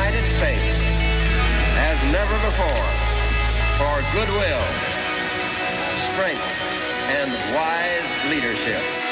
United States as never before for goodwill, strength, and wise leadership.